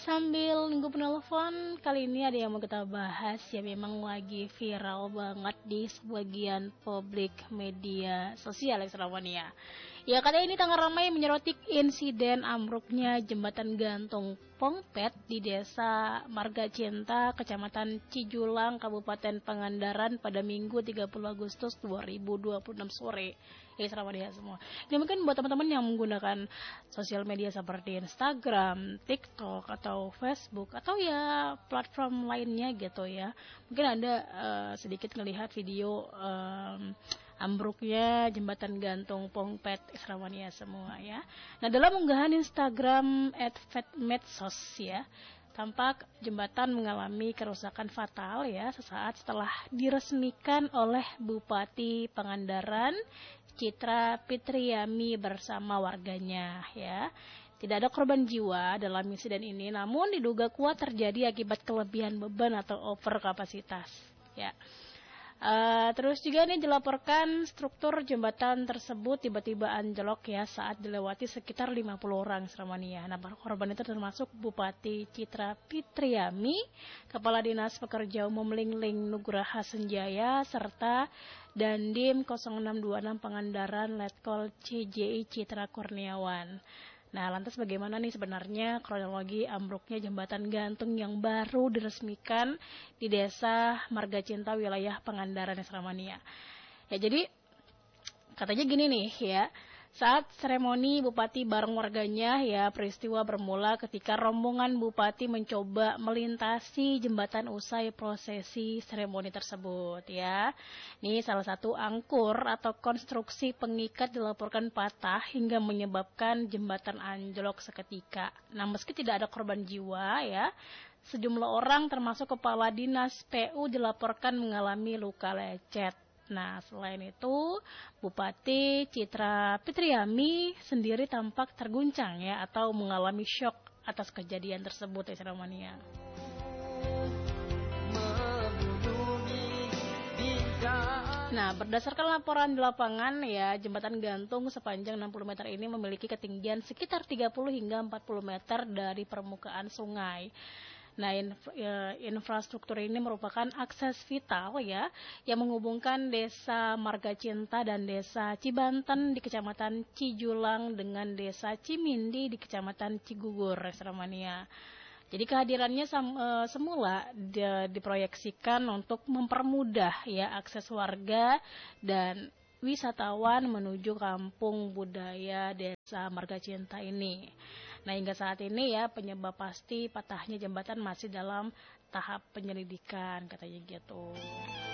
Sambil nunggu penelpon, kali ini ada yang mau kita bahas ya memang lagi viral banget di sebagian publik media sosial ya. Ya kali ini tengah ramai menyerotik insiden ambruknya jembatan gantung Pongpet di desa Marga Cinta, Kecamatan Cijulang, Kabupaten Pangandaran pada Minggu 30 Agustus 2026 sore. Ya Seramania semua. Ini mungkin buat teman-teman yang menggunakan sosial media seperti Instagram, TikTok, atau Facebook, atau ya platform lainnya gitu ya. Mungkin Anda sedikit melihat video ambruknya jembatan gantung Pongpet Seramania semua ya. Nah dalam unggahan Instagram @fatmedsos ya, tampak jembatan mengalami kerusakan fatal ya sesaat setelah diresmikan oleh Bupati Pangandaran Citra Fitriami bersama warganya ya. Tidak ada korban jiwa dalam insiden ini, namun diduga kuat terjadi akibat kelebihan beban atau over kapasitas ya. Terus juga nih dilaporkan struktur jembatan tersebut tiba-tiba anjlok ya saat dilewati sekitar 50 orang Seramania. Nah, korban itu termasuk Bupati Citra Fitriami, Kepala Dinas Pekerja Umum Lingling Nugraha Senjaya, serta Dandim 0626 Pangandaran Letkol CJI Citra Kurniawan. Nah, lantas bagaimana nih sebenarnya kronologi ambruknya jembatan gantung yang baru diresmikan di desa Marga Cinta wilayah Pangandaran Seramania? Ya, jadi katanya gini nih ya. Saat seremoni Bupati bareng warganya ya, peristiwa bermula ketika rombongan Bupati mencoba melintasi jembatan usai prosesi seremoni tersebut ya. Ini salah satu angkur atau konstruksi pengikat dilaporkan patah hingga menyebabkan jembatan anjlok seketika. Nah, meski tidak ada korban jiwa ya, sejumlah orang termasuk kepala dinas PU dilaporkan mengalami luka lecet. Nah, selain itu, Bupati Citra Fitriami sendiri tampak terguncang ya atau mengalami syok atas kejadian tersebut ya Seramania. Nah, berdasarkan laporan di lapangan ya, jembatan gantung sepanjang 60 meter ini memiliki ketinggian sekitar 30 hingga 40 meter dari permukaan sungai. Nah, infrastruktur ini merupakan akses vital ya yang menghubungkan desa Marga Cinta dan desa Cibanten di Kecamatan Cijulang dengan desa Cimindi di Kecamatan Cigugur, Seramania. Jadi kehadirannya semula diproyeksikan untuk mempermudah ya akses warga dan wisatawan menuju kampung budaya desa Marga Cinta ini. Nah, hingga saat ini ya penyebab pasti patahnya jembatan masih dalam tahap penyelidikan katanya gitu.